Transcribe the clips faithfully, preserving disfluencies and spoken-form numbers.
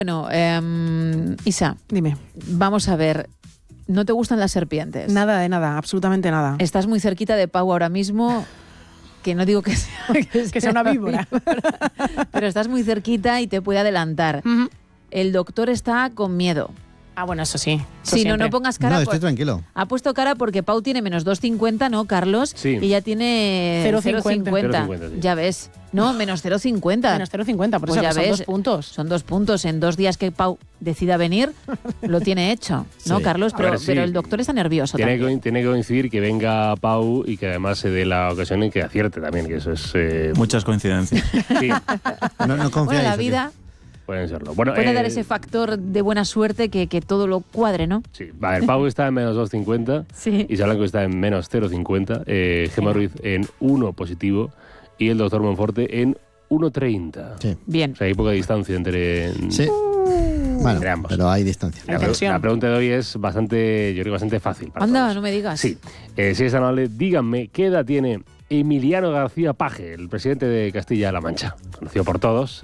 Bueno, eh, Isa, dime. Vamos a ver. ¿No te gustan las serpientes? Nada de nada, absolutamente nada. Estás muy cerquita de Pau ahora mismo, que no digo que sea, que sea, que sea una víbora. víbora, pero estás muy cerquita y te puede adelantar. Uh-huh. El doctor está con miedo. Ah, bueno, eso sí. Eso si siempre. no, no pongas cara. No, estoy por... tranquilo. Ha puesto cara porque Pau tiene menos dos cincuenta, ¿no, Carlos? Sí. Y ya tiene cero cero cincuenta. Sí. Ya ves. No, menos cero cincuenta. Menos cero cincuenta, por pues eso ya que son ves, dos puntos. Son dos puntos. En dos días que Pau decida venir, lo tiene hecho, ¿no, Sí. Carlos? Pero, ver, sí. pero el doctor está nervioso Tiene también. que, tiene que coincidir que venga Pau y que además se dé la ocasión en que acierte también, que eso es... Eh, Muchas coincidencias. sí, No, no confiáis. Bueno, la ¿o qué? vida pueden serlo. Bueno, puede eh, dar ese factor de buena suerte que, que todo lo cuadre, ¿no? Sí, a ver, Pau está en menos dos cincuenta, Sí. Isa Blanco está en menos cero cincuenta, eh, Gemma Ruiz en uno positivo y el doctor Monforte en uno treinta. Sí. Bien. O sea, hay poca distancia entre... Sí. Bueno, Entre ambos. pero hay distancia. La, Hay pre- tensión. la pregunta de hoy es bastante, yo creo, bastante fácil para Anda, todos. no me digas. Sí. Eh, si es tan amable, díganme, ¿qué edad tiene Emiliano García Paje, el presidente de Castilla-La Mancha? Conocido por todos y...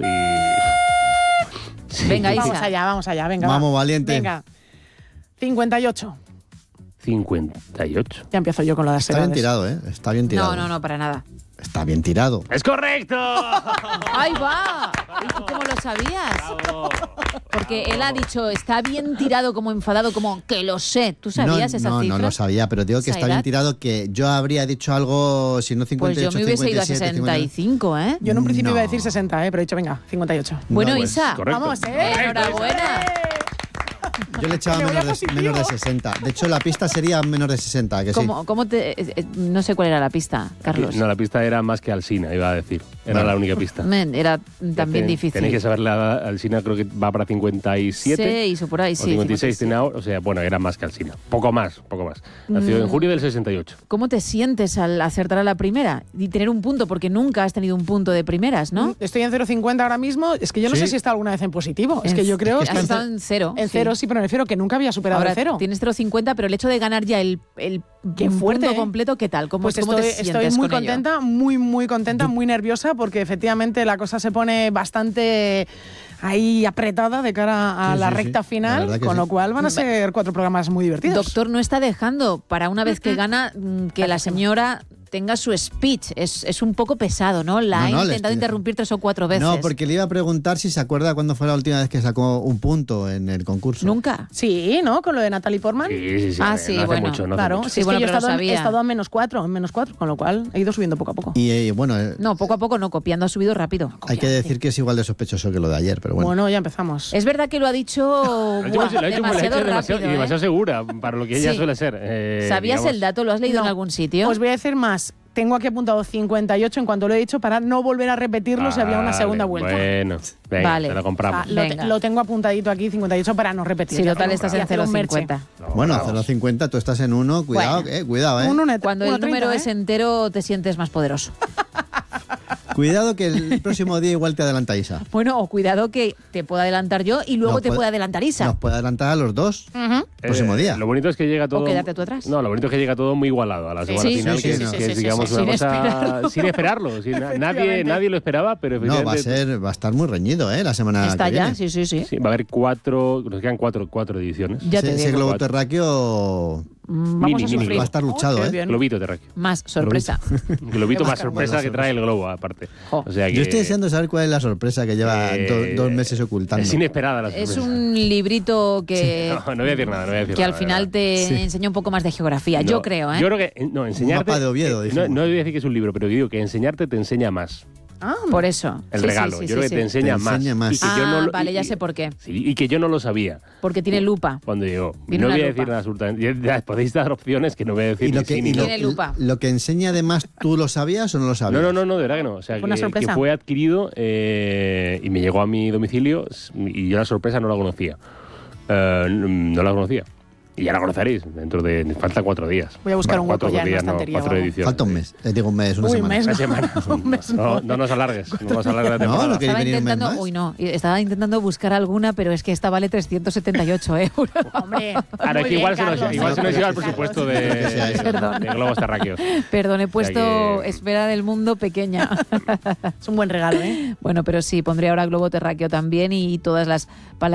Sí. Venga, Isa. Vamos allá, vamos allá, venga. Vamos, va. valiente. Venga. cincuenta y ocho. cincuenta y ocho. Ya empiezo yo con lo de las Está bien edades. tirado, ¿eh? Está bien tirado. No, no, no, para nada. Está bien tirado. ¡Es correcto! ¡Ahí va! ¿Y cómo lo sabías? Bravo. Porque él ha dicho, está bien tirado, como enfadado, como que lo sé. ¿Tú sabías no, esa no, cifra? No lo sabía, pero digo que ¿Esa está bien edad? tirado, que yo habría dicho algo, si no cincuenta y Pues ocho, yo me hubiese ido a cincuenta y siete, sesenta y cinco, ¿eh? Yo en un principio No. iba a decir sesenta, ¿eh? Pero he dicho, venga, cincuenta y ocho. Bueno, No, pues, Isa, correcto. Vamos, ¿eh? enhorabuena. Yo le echaba Me voy a menos de, positivo. menos de sesenta. De hecho, la pista sería menos de sesenta, que sí. ¿Cómo, cómo te, eh, eh, no sé cuál era la pista, Carlos. No, la pista era más que Alsina, iba a decir. Era Vale. la única pista. Men, era también Ten- difícil. Tenéis que saber la edad. Alsina creo que va para cincuenta y siete. Seis o por ahí, o sí. cincuenta y seis cincuenta y tiene ahora. O sea, bueno, era más que Alsina. Poco más, poco más. Nació Mm. en junio del sesenta y ocho. ¿Cómo te sientes al acertar a la primera y tener un punto? Porque nunca has tenido un punto de primeras, ¿no? Estoy en cero cincuenta ahora mismo. Es que yo no Sí. sé si he estado alguna vez en positivo. Es En- que yo creo has que estado en cero. en cero sí, pero me refiero que nunca había superado Ahora el cero. tienes cero cincuenta, pero el hecho de ganar ya el, el Qué fuerte, punto ¿eh? completo, ¿qué tal? ¿Cómo, Pues cómo estoy, te sientes estoy muy con ello? contenta, muy, muy contenta, muy nerviosa, porque efectivamente la cosa se pone bastante ahí apretada de cara a Sí, la sí, sí. recta La final, verdad que con sí. lo cual van a ser cuatro programas muy divertidos. Doctor, no está dejando para una vez que gana mm, que la señora tenga su speech. Es, es un poco pesado, ¿no? La No, ha no, le intentado estoy- interrumpir tres o cuatro veces. No, porque le iba a preguntar si se acuerda cuándo fue la última vez que sacó un punto en el concurso. Nunca. Sí, ¿no? Con lo de Natalie Portman. Sí, sí, sí. Ah, a ver, sí, no hace bueno, mucho, no hace Claro, mucho. sí, Sí, es bueno, que yo he pero lo estado, en, he sabía. estado a menos cuatro, en menos cuatro, con lo cual he ido subiendo poco a poco. Y eh, bueno, eh, No, poco a poco no, copiando ha subido rápido. hay que decir que es igual de sospechoso que lo de ayer, pero bueno. Bueno, ya empezamos. Es verdad que lo ha dicho Lo ha hecho- buah, lo ha hecho- lo ha hecho demasiado demasiado, rápido. y demasiado ¿eh? segura para lo que ella Sí. suele ser. eh, ¿Sabías digamos. el dato? ¿Lo has leído en No. algún sitio? Os voy a decir más. Tengo aquí apuntado cincuenta y ocho en cuanto lo he dicho para no volver a repetirlo si había una Vale, segunda vuelta. Bueno, venga, Vale. te la O sea, compramos. lo, te- Venga. lo tengo apuntadito aquí, cincuenta y ocho, para no repetir. Sí, Ya total, tengo- estás y en hacer cero un merche. cincuenta. No, Bueno, vamos. cero cincuenta, tú estás en uno, cuidado, Bueno. eh, cuidado, eh. Un net- Cuando el uno treinta, número ¿eh? es entero, te sientes más poderoso. Cuidado que el próximo día igual te adelanta Isa. Bueno, o cuidado que te puedo adelantar yo y luego Nos te puede- puede adelantar Isa. Nos puede adelantar a los dos Ujú. el próximo Eh, día. Lo bonito es que llega todo. quedarte tú atrás. No, lo bonito es que llega todo muy igualado a la semana Sí, final, sí, que, sí, es- sí, que sí, es, sí, digamos, sí, una sin cosa esperarlo. sin esperarlo. sin- nadie, Efectivamente. nadie lo esperaba, pero No, va a efectivamente. ser, va a estar muy reñido, eh, la semana Está que ya, viene. sí, sí, sí. Sí, va a haber cuatro, nos quedan cuatro, cuatro ediciones. Ya ese, te ese digo. globo Cuatro. terráqueo Mm, Vamos Mini, a mini. sufrir. va a estar luchado, Oh, qué eh. bien. Globito terráqueo. Más sorpresa. Globito Qué más sorpresa bueno, que trae el globo, aparte. Jo. O sea que, Yo estoy deseando saber cuál es la sorpresa que lleva eh, do- dos meses ocultando. Es inesperada la Es sorpresa. un librito que, No, no voy a decir nada, no voy a decir que al nada, final de te Sí. enseña un poco más de geografía. verdad. Yo No, creo, ¿eh? Yo creo que, eh, no, enseñarte... mapa de Oviedo, eh, no, dijimos. no voy a decir que es un libro, pero digo que enseñarte te enseña más. Ah, Por eso. El Sí, sí, regalo. sí, yo sí, creo que sí. te enseña, Te enseña más. Y que Ah, yo no lo- vale, y- ya y- sé por qué. Sí, y que yo no lo sabía. Porque tiene lupa. Cuando llegó. Viene No una voy a lupa. decir nada absolutamente. Ya podéis dar opciones que no voy a decir Y lo ni que, sí ni y no. lo, Tiene lupa. lo que enseña además, ¿tú lo sabías o no lo sabías? No, no, no, no, de verdad que no. O sea, Fue una que, sorpresa. que fue adquirido eh, y me llegó a mi domicilio y yo la sorpresa no la conocía. Eh, no la conocía. Y ya la conoceréis dentro de... Faltan cuatro días. Voy a buscar un hueco cuatro ya en la días, no, estantería o cuatro algo. ediciones. Falta un mes. Eh, digo un mes, una Uy, semana. mes, Una semana. Un mes no, no. no nos alargues. No nos alargues la No, temporada. lo que- Estaba venir un mes intentando, más. uy no, estaba intentando buscar alguna, pero es que esta vale trescientos setenta y ocho euros. Hombre, Ahora, muy es que bien, igual se, nos, Carlos. igual se nos iba el Carlos. presupuesto de, Que sea eso. Perdón. de globos terráqueos. Perdón, he puesto que- esfera del mundo pequeña. Es un buen regalo, ¿eh? Bueno, pero sí, pondré ahora globo terráqueo también y todas las palabras.